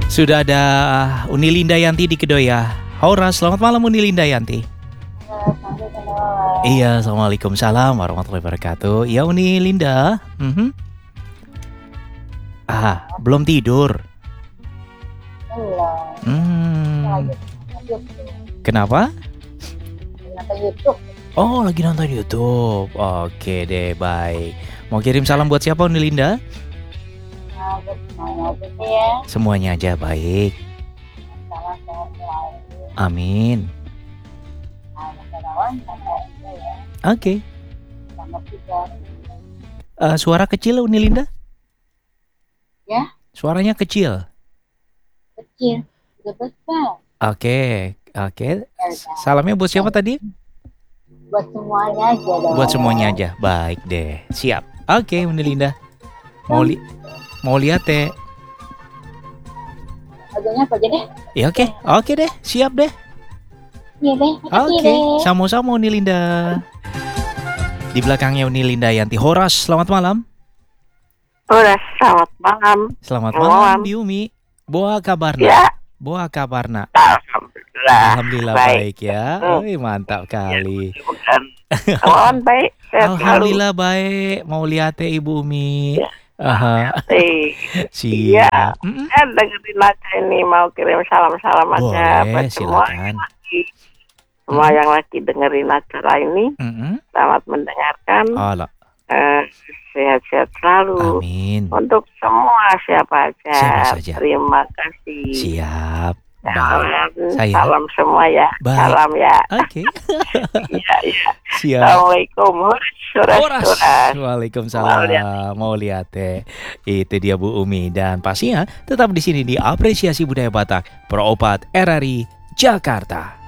Sudah ada Uni Linda Yanti di Kedoya. Horas, selamat malam Uni Linda Yanti. Iya, assalamualaikum salam warahmatullahi wabarakatuh. Iya Uni Linda. Belum tidur. Kenapa? Nonton YouTube. Oh, lagi nonton YouTube. Oke deh, baik. Mau kirim salam buat siapa Uni Linda? Buat semuanya aja sih ya. Semuanya aja baik. Salam sehat selalu. Amin. Negarawan sama juga ya. Oke. Selamat juga. Suara kecil Uni Linda? Ya? Suaranya kecil. Kecil. Udah besar. Oke. Salamnya buat siapa tadi? Buat semuanya aja dong. Buat semuanya aja. Baik deh. Siap. Oke, Uni Linda. Mau lihat teh? Lagunya apa aja deh? Ya oke deh. Siap deh. Iya deh. Oke. Sama-sama Uni Linda. Di belakangnya Uni Linda Yanti. Horas, selamat malam. Udah, selamat malam. Selamat malam, Biumi. Boa kabarna? Ya. Boa kabarna? Alhamdulillah. Baik ya. Wih, mantap kali. Mohon baik. Alhamdulillah baik. Mau lihat teh Ibu Umi. Ya. Siap. Dengerin aja ini, mau kirim salam-salam aja Boleh, buat silakan. semua yang lagi dengerin acara ini. Selamat mendengarkan. Sehat-sehat selalu. Amin. Untuk semua siapa Siapa saja. Terima kasih. Siap. Baik. Salam semua ya. Baik. Salam ya. Oke. Iya. Siap. Assalamualaikum. Horas. Waalaikumsalam. Mau lihat teh. Itu dia Bu Umi, dan pastinya tetap di sini di Apresiasi Budaya Batak Pro 4 RRI Jakarta.